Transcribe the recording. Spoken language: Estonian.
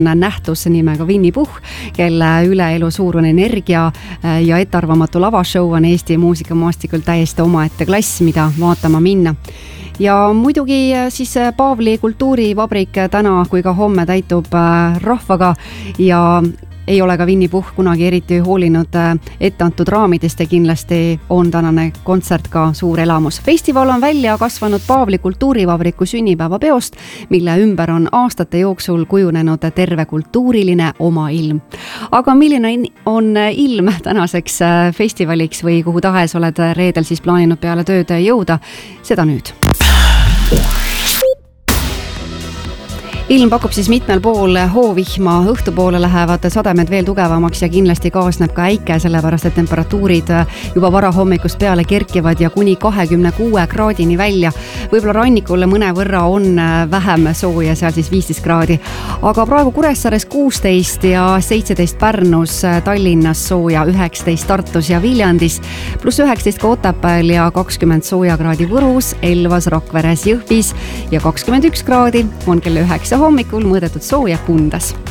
nähtus nimega Winny Puhh, kelle üleelu suurune energia ja ettearvamatu lavashow on Eesti muusikamaastikul täiesti omaette klass, mida vaatama minna. Ja muidugi siis Paavli kultuurivabrik täna kui ka homme täitub rahvaga ja ei ole ka Winny Puhh kunagi eriti hoolinud etteantud raamidest ja kindlasti on tänane kontsert ka suur elamus. Festival on välja kasvanud Paavli kultuurivabriku sünnipäevapeost, mille ümber on aastate jooksul kujunenud terve kultuuriline oma ilm. Aga milline on ilm tänaseks festivaliks või kuhu tahes oled reedel siis plaaninud peale tööd jõuda, seda nüüd. Ilm pakub siis mitmel pool hoovihma, õhtupoole lähevad sademed veel tugevamaks ja kindlasti kaasneb ka äike, sellepärast et temperatuurid juba varahommikust peale kerkivad ja kuni 26 kraadini välja. Võib-olla rannikul mõnevõrra on vähem sooja, seal siis 15 kraadi. Aga praegu Kuressaares 16 ja 17 Pärnus, Tallinnas sooja 19 Tartus ja Viljandis, pluss 19 ka Otepääl ja 20 sooja kraadi Võrus, Elvas, Rakveres, Jõhvis ja 21 kraadi on kell 9 hommikul mõõdetud sooja Kundas.